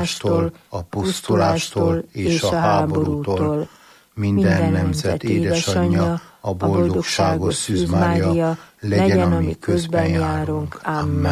romlástól, a pusztulástól és a háborútól. Minden nemzet édesanyja, a boldogságos Szűz Mária, legyen a mi közben járunk. Amen.